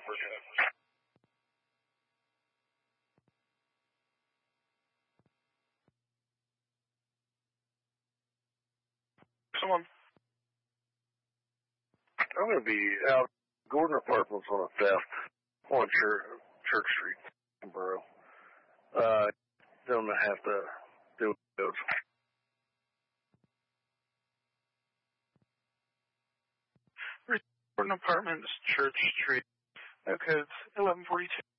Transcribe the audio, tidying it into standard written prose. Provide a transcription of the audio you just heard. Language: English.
Someone. I'm going to be out Gordon Apartments on a theft on Church Street in Borough. Don't have to do those. Gordon Apartments, Church Street. Code's 1142.